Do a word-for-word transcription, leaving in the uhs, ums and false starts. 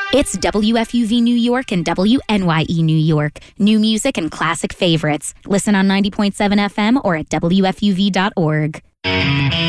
It's W F U V New York and W N Y E New York. New music and classic favorites. Listen on ninety point seven F M or at W F U V dot org.